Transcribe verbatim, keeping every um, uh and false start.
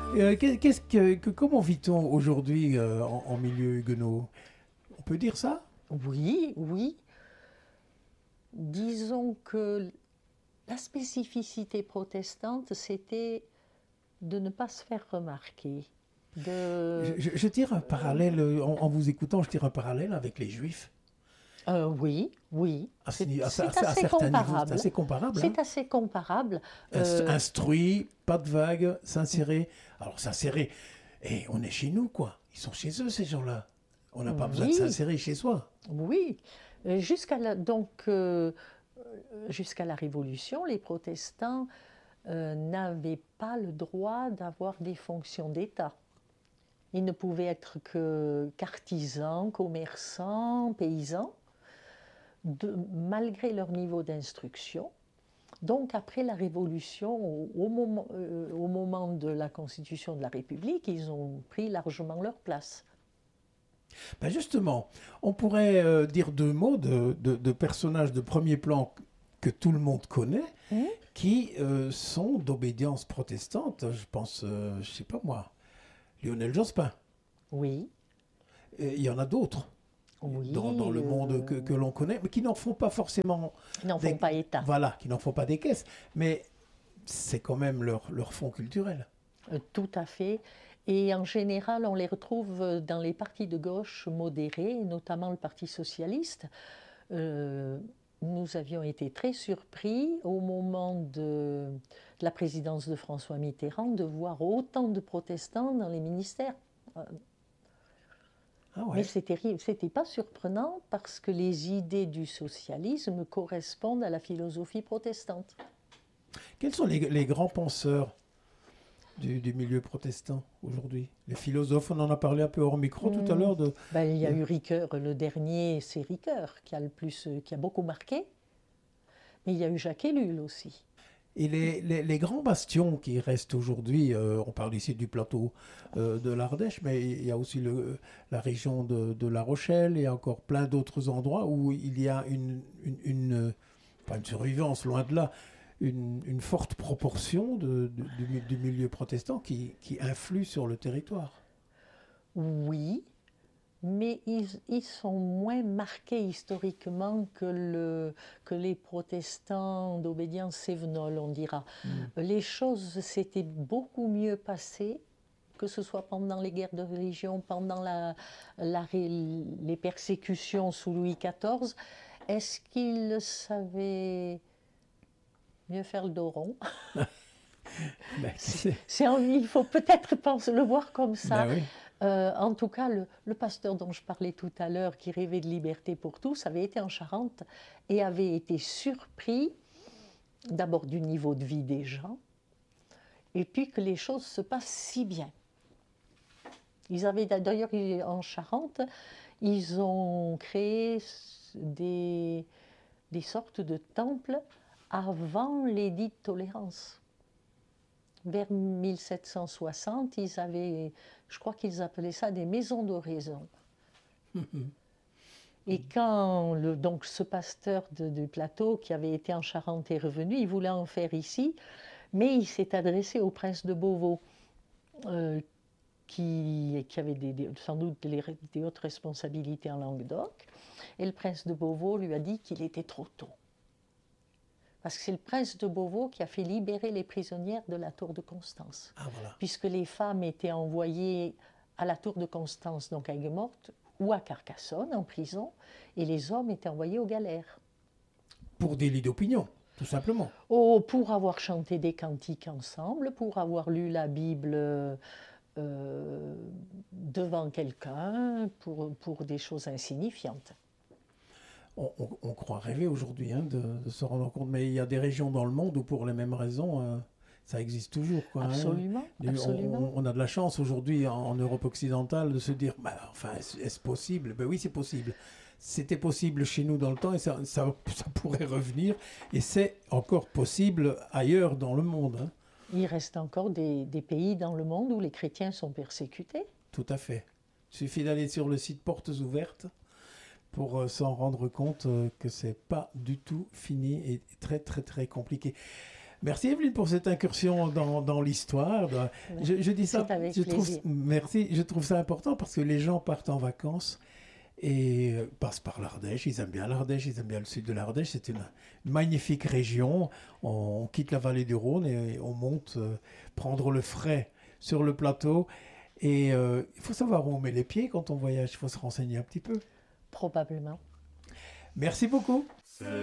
Euh, qu'est-ce que, que- comment vit-on aujourd'hui euh, en, en milieu huguenot? On peut dire ça? Oui, oui. Disons que la spécificité protestante, c'était de ne pas se faire remarquer. Je, De... je- je tire un parallèle, euh, en, en vous écoutant, je tire un parallèle avec les Juifs. Euh, oui, oui, À, ce c'est ni- à ce- à c'est ce- à assez certains niveaux, c'est comparable. assez comparable. Hein. C'est assez comparable. Inst- Euh, Instruit, pas de vagues, s'insérer. Alors s'insérer, et on est chez nous, quoi. Ils sont chez eux, ces gens-là. On n'a pas besoin de oui, s'insérer chez soi. oui. Euh, Jusqu'à la, donc, euh, jusqu'à la Révolution, les protestants euh, n'avaient pas le droit d'avoir des fonctions d'État. Ils ne pouvaient être que qu'artisans, commerçants, paysans, de- malgré leur niveau d'instruction. Donc après la Révolution, au, au moment, euh, au moment de la constitution de la République, ils ont pris largement leur place. Ben justement, on pourrait euh, dire deux mots de, de- de personnages de premier plan que tout le monde connaît, Hmm. qui euh, sont d'obédience protestante. Je pense, euh, je sais pas moi, Lionel Jospin. Oui, Et il y en a d'autres oui, dans, dans le monde que, euh, que l'on connaît, mais qui n'en font pas forcément ils n'en des, font pas état. voilà, qui n'en font pas des caisses. Mais c'est quand même leur, leur fond culturel. Euh, Tout à fait. Et en général, on les retrouve dans les partis de gauche modérés, notamment le Parti socialiste. Euh, nous avions été très surpris au moment de, de la présidence de François Mitterrand de voir autant de protestants dans les ministères. Euh, Ah Mais ouais. c'était c'était pas surprenant parce que les idées du socialisme correspondent à la philosophie protestante. Quels sont les, les grands penseurs du, du milieu protestant aujourd'hui? Les philosophes, on en a parlé un peu hors micro tout à Hmm. l'heure. De, Ben, il y a de- eu Ricoeur, le dernier, c'est Ricoeur qui a le plus, euh, qui a beaucoup marqué. Mais il y a eu Jacques Ellul aussi. Et les, les- les grands bastions qui restent aujourd'hui, euh, on parle ici du plateau euh, de l'Ardèche, mais il y a aussi le- la région de, de La Rochelle, et encore plein d'autres endroits où il y a une, une- une- pas une survivance, loin de là, une, une forte proportion de- de- du, mi- du milieu protestant qui, qui influe sur le territoire. Oui, mais ils, ils sont moins marqués historiquement que, le, que les protestants d'obédience sévenole, on dira. Mm. Les choses s'étaient beaucoup mieux passées, que ce soit pendant les guerres de religion, pendant la, la ré- les persécutions sous Louis quatorze. Est-ce qu'ils savaient mieux faire le dos rond? Ben, C'est- c'est- c'est en- il faut peut-être penser- le voir comme ça. ben oui. Euh, en tout cas, le, le pasteur dont je parlais tout à l'heure, qui rêvait de liberté pour tous, avait été en Charente et avait été surpris d'abord du niveau de vie des gens, et puis que les choses se passent si bien. Ils avaient d'ailleurs en Charente, ils ont créé des, des sortes de temples avant l'édit de tolérance. Vers mille sept cent soixante, ils avaient, je crois qu'ils appelaient ça des maisons d'oraison. Et quand le, donc ce pasteur de- du plateau qui avait été en Charente est revenu, il voulait en faire ici, mais il s'est adressé au prince de Beauvau, euh, qui, qui avait des, des- sans doute des, des hautes responsabilités en Languedoc. Et le prince de Beauvau lui a dit qu'il était trop tôt. Parce que c'est le prince de Beauvau qui a fait libérer les prisonnières de la tour de Constance. Ah voilà. Puisque les femmes étaient envoyées à la tour de Constance, donc à Aigues-Mortes, ou à Carcassonne, en prison, et les hommes étaient envoyés aux galères. Pour des lits d'opinion, tout simplement. Oh, pour avoir chanté des cantiques ensemble, pour avoir lu la Bible euh, devant quelqu'un, pour, pour des choses insignifiantes. On, on- on croit rêver aujourd'hui hein, de, de se rendre compte, mais il y a des régions dans le monde où pour les mêmes raisons, euh, ça existe toujours. Quoi, hein. Absolument, Et on- absolument. On, on a de la chance aujourd'hui en, en Europe occidentale de se dire, bah, enfin, est-ce, est-ce possible? Ben oui, c'est possible. C'était possible chez nous dans le temps et ça, ça, ça pourrait revenir. Et c'est encore possible ailleurs dans le monde. Hein. Il reste encore des, des pays dans le monde où les chrétiens sont persécutés. Tout à fait. Il suffit d'aller sur le site Portes Ouvertes pour euh, s'en rendre compte euh, que c'est pas du tout fini et très très très compliqué. Merci Evelyne pour cette incursion dans, dans l'histoire. Je, je dis ça, avec je trouve, plaisir. merci, je trouve ça important parce que les gens partent en vacances et passent par l'Ardèche. Ils aiment bien l'Ardèche, ils aiment bien le sud de l'Ardèche. C'est une magnifique région. On, on quitte la vallée du Rhône et on monte euh, prendre le frais sur le plateau. Et euh, il faut savoir où on met les pieds quand on voyage. Il faut se renseigner un petit peu. Probablement. Merci beaucoup.